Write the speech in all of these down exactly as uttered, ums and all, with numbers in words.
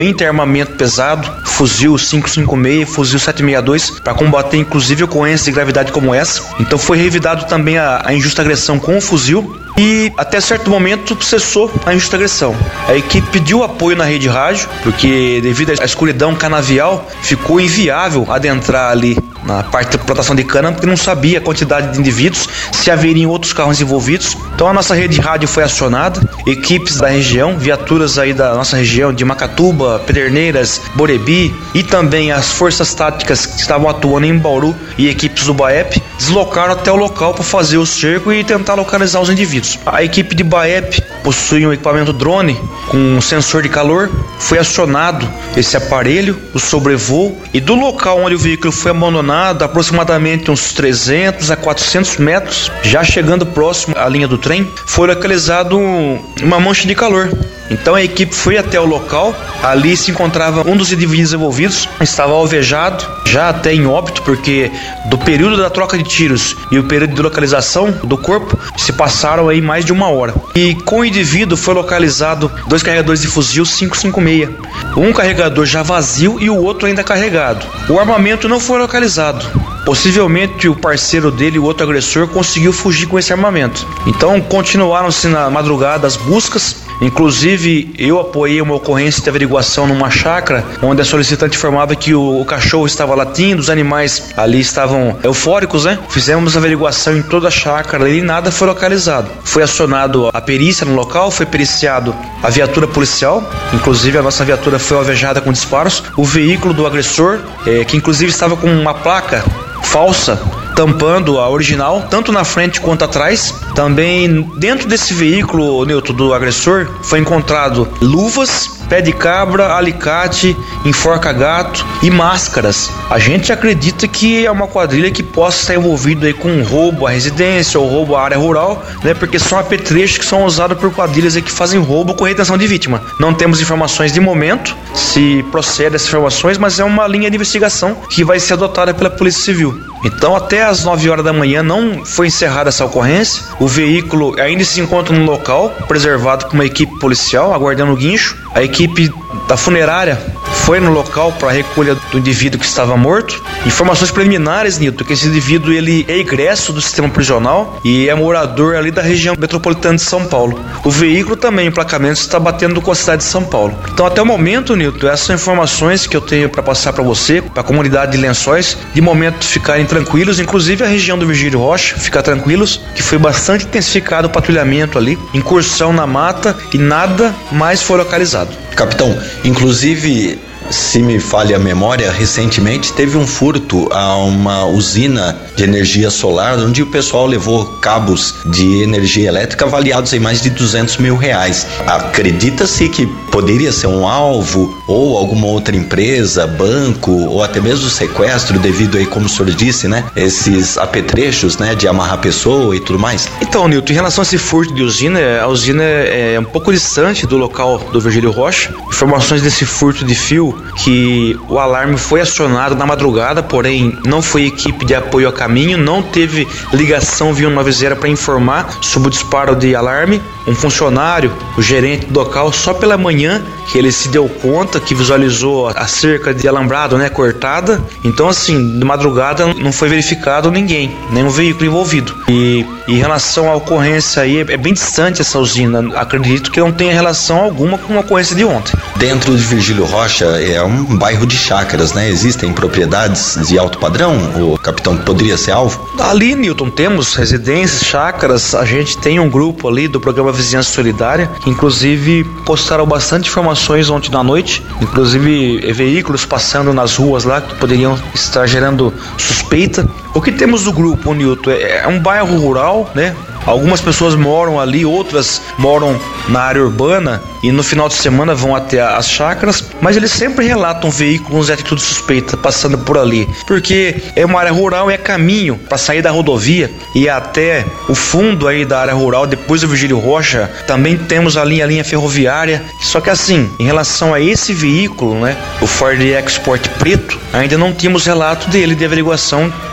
interarmamento pesado, fuzil cinco cinco seis, fuzil sete sessenta e dois, para combater inclusive ocorrências de gravidade como essa. Então foi revidado também a, a injusta agressão com o fuzil e até certo momento cessou a injusta agressão. A equipe pediu apoio na rede rádio, porque devido à escuridão canavial, ficou inviável adentrar ali na parte da plantação de cana, porque não sabia a quantidade de indivíduos, se haveriam outros carros envolvidos. Então a nossa rede rádio foi acionada, equipes da região, viaturas aí da nossa região de Macatuba, Pederneiras, Borebi e também as forças táticas que estavam atuando em Bauru e equipes do BAEP deslocaram até o local para fazer o cerco e tentar localizar os indivíduos. A equipe de BAEP possui um equipamento drone com um sensor de calor, foi acionado esse aparelho, o sobrevoo, e do local onde o veículo foi abandonado, aproximadamente uns trezentos a quatrocentos metros, já chegando próximo à linha do trem, foi localizado uma mancha de calor. Então a equipe foi até o local, ali se encontrava um dos indivíduos envolvidos, estava alvejado, já até em óbito, porque do período da troca de tiros e o período de localização do corpo se passaram aí mais de uma hora. E com o indivíduo foi localizado dois carregadores de fuzil cinco cinco seis, um carregador já vazio e o outro ainda carregado. O armamento não foi localizado. Possivelmente o parceiro dele, o outro agressor, conseguiu fugir com esse armamento. Então continuaram-se na madrugada as buscas. Inclusive eu apoiei uma ocorrência de averiguação numa chácara, onde a solicitante informava que o, o cachorro estava latindo, os animais ali estavam eufóricos, né? Fizemos averiguação em toda a chácara e nada foi localizado. Foi acionado a perícia no local, foi periciado a viatura policial, inclusive a nossa viatura foi alvejada com disparos. O veículo do agressor, é, que inclusive estava com uma placa falsa tampando a original, tanto na frente quanto atrás. Também dentro desse veículo, Nilton, do agressor, foi encontrado luvas, pé de cabra, alicate, enforca-gato e máscaras. A gente acredita que é uma quadrilha que possa estar envolvida aí com roubo à residência ou roubo à área rural, né? Porque são apetrechos que são usados por quadrilhas aí que fazem roubo com retenção de vítima. Não temos informações de momento se procede essas informações, mas é uma linha de investigação que vai ser adotada pela Polícia Civil. Então até às nove horas da manhã não foi encerrada essa ocorrência. O veículo ainda se encontra no local, preservado por uma equipe policial, aguardando o guincho. A equipe da funerária foi no local para a recolha do indivíduo que estava morto. Informações preliminares, Nilton, que esse indivíduo ele é egresso do sistema prisional e é morador ali da região metropolitana de São Paulo. O veículo também, o emplacamento, está batendo com a cidade de São Paulo. Então até o momento, Nilton, essas são informações que eu tenho para passar para você, para a comunidade de Lençóis, de momento ficarem tranquilos, inclusive a região do Virgílio Rocha, ficar tranquilos, que foi bastante intensificado o patrulhamento ali, incursão na mata e nada mais foi localizado. Capitão, inclusive, se me falha a memória, recentemente teve um furto a uma usina de energia solar, onde o pessoal levou cabos de energia elétrica avaliados em mais de duzentos mil reais. Acredita-se que poderia ser um alvo ou alguma outra empresa, banco ou até mesmo sequestro devido aí, como o senhor disse, né? Esses apetrechos, né? De amarrar pessoa e tudo mais. Então, Nilton, em relação a esse furto de usina, a usina é um pouco distante do local do Virgílio Rocha. Informações desse furto de fio, que o alarme foi acionado na madrugada, porém não foi equipe de apoio a caminho, não teve ligação via cento e noventa para informar sobre o disparo de alarme. Um funcionário, o gerente do local, só pela manhã que ele se deu conta, que visualizou a cerca de alambrado, né, cortada. Então, assim, de madrugada não foi verificado ninguém, nenhum veículo envolvido. E em relação à ocorrência aí, é bem distante essa usina. Acredito que não tenha relação alguma com a ocorrência de ontem. Dentro de Virgílio Rocha é um bairro de chácaras, né? Existem propriedades de alto padrão? O capitão poderia ser alvo? Ali, Nilton, temos residências, chácaras. A gente tem um grupo ali do programa Vizinhança Solidária, que inclusive postaram bastante informações ontem à noite, inclusive veículos passando nas ruas lá que poderiam estar gerando suspeita. O que temos do grupo, Nilton, é um bairro rural, né? Algumas pessoas moram ali, outras moram na área urbana e no final de semana vão até as chácaras, mas eles sempre relatam veículos de atitude suspeita passando por ali, porque é uma área rural, é caminho para sair da rodovia e até o fundo aí da área rural, depois do Virgílio Rocha, também temos ali a linha ferroviária. Só que assim, em relação a esse veículo, né, o Ford EcoSport preto, ainda não tínhamos relato dele de averiguação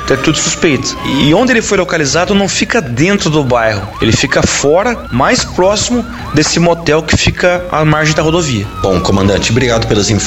atitude suspeita. E onde ele foi localizado não fica dentro do bairro, ele fica fora, mais próximo desse motel que fica à margem da rodovia. Bom, comandante, obrigado pelas informações.